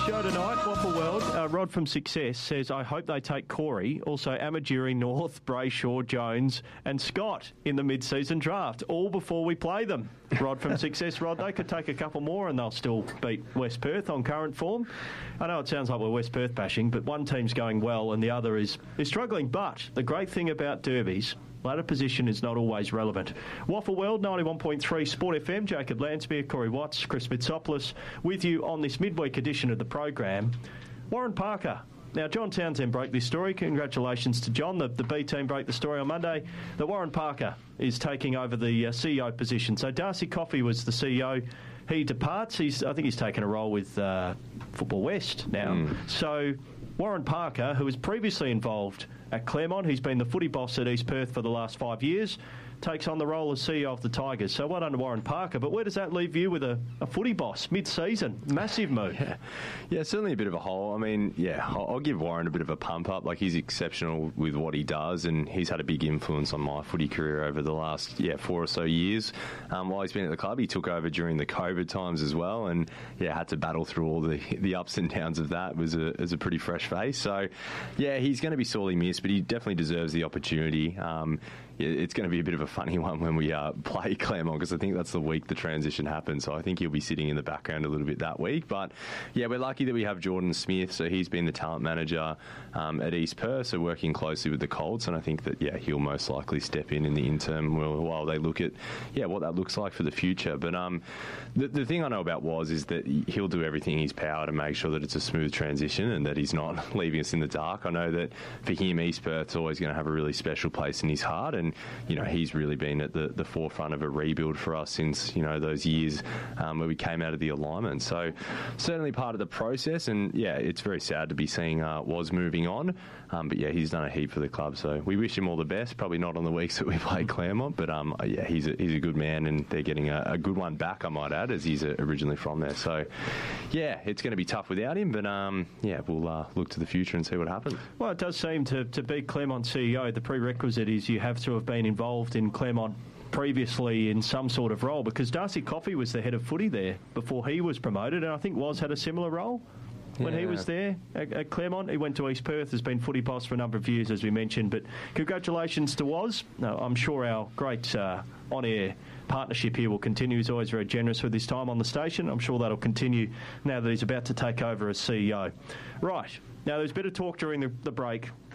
Show tonight, Waffle World. Rod from Success says, I hope they take Corey, also Amaturi, North, Brayshaw, Jones and Scott in the mid-season draft, all before we play them. Rod from Success. Rod, they could take a couple more and they'll still beat West Perth on current form. I know it sounds like we're West Perth bashing, but one team's going well and the other is struggling. But the great thing about derbies, ladder position is not always relevant. Waffle World, 91.3 Sport FM, Jacob Lansbeer, Corey Watts, Chris Mitsopoulos, with you on this midweek edition of the program. Warren Parker. Now, John Townsend broke this story. Congratulations to John. The B team broke the story on Monday that Warren Parker is taking over the CEO position. So Darcy Coffey was the CEO. He departs. I think he's taken a role with Football West now. So Warren Parker, who was previously involved at Claremont, who's been the footy boss at East Perth for the last 5 years, takes on the role as CEO of the Tigers. So well done to Warren Parker. But where does that leave you with a footy boss mid-season? Massive move. Yeah, certainly a bit of a hole. I mean, yeah, I'll give Warren a bit of a pump up. Like, he's exceptional with what he does, and he's had a big influence on my footy career over the last 4 or so years. While he's been at the club, he took over during the COVID times as well, and had to battle through all the ups and downs of that. As a pretty fresh face. So, yeah, he's going to be sorely missed, but he definitely deserves the opportunity. It's going to be a bit of a funny one when we play Claremont, because I think that's the week the transition happens. So I think he'll be sitting in the background a little bit that week. But yeah, we're lucky that we have Jordan Smith. So he's been the talent manager at East Perth, so working closely with the Colts. And I think that he'll most likely step in the interim while they look at what that looks like for the future. But the thing I know about is that he'll do everything in his power to make sure that it's a smooth transition and that he's not leaving us in the dark. I know that for him, East Perth's always going to have a really special place in his heart, and he's really been at the forefront of a rebuild for us since those years where we came out of the alignment. So certainly part of the process, and it's very sad to be seeing Was moving on, but he's done a heap for the club, so we wish him all the best. Probably not on the weeks that we play Claremont, but he's a good man, and they're getting a good one back, I might add, as he's originally from there. So it's going to be tough without him, but we'll look to the future and see what happens. Well, it does seem to be Claremont CEO, the prerequisite is you have to have been involved in Claremont previously in some sort of role, because Darcy Coffey was the head of footy there before he was promoted, and I think Was had a similar role when he was there at Claremont. He went to East Perth, has been footy boss for a number of years, as we mentioned, but congratulations to Was. I'm sure our great on-air partnership here will continue. He's always very generous with his time on the station. I'm sure that'll continue now that he's about to take over as CEO. Right, now there's a bit of talk during the break